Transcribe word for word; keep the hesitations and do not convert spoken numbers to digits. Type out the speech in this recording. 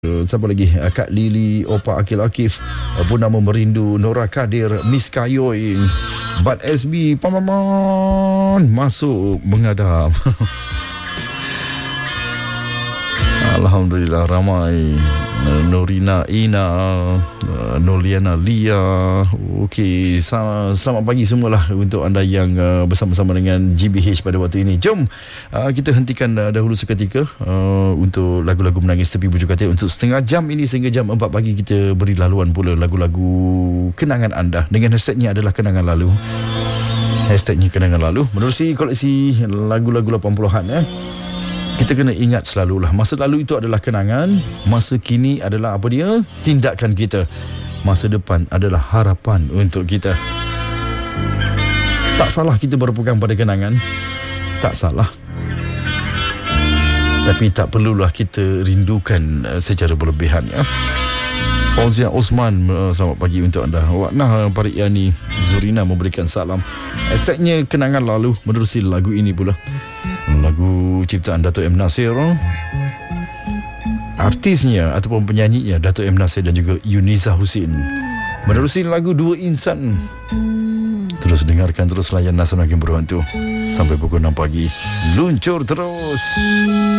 Uh, siapa lagi? Uh, Kak Lili, Opa Akil Akif, uh, Purnama Merindu, Nora Kadir, Miss Kayoy, Bat S B, Pamaman masuk mengadap. Alhamdulillah ramai. uh, Norina Ina, uh, Noliana Lia. Okey, sel- selamat pagi semualah untuk anda yang uh, bersama-sama dengan G B H pada waktu ini. Jom uh, kita hentikan uh, dahulu seketika uh, untuk lagu-lagu menangis tepi bujur katil untuk setengah jam ini sehingga jam empat pagi. Kita beri laluan pula lagu-lagu kenangan anda dengan hashtagnya adalah kenangan lalu. Hashtagnya kenangan lalu menerusi koleksi lagu-lagu lapan puluhan eh. Kita kena ingat selalulah, masa lalu itu adalah kenangan, masa kini adalah apa dia? Tindakan kita. Masa depan adalah harapan untuk kita. Tak salah kita berpegang pada kenangan. Tak salah. Tapi tak perlulah kita rindukan uh, secara berlebihan ya. Fauzia Osman, uh, selamat pagi untuk anda. Waknah Parik Yani Zurina memberikan salam. Hashtagnya kenangan lalu menerusi lagu ini pula. Lagu ciptaan Dato' M. Nasir. Artisnya ataupun penyanyinya Dato' M. Nasir dan juga Yuniza Husin. Menerusi lagu Dua Insan. Terus dengarkan, terus layan Nasir Hakim Berhantu sampai pukul enam pagi. Luncur terus.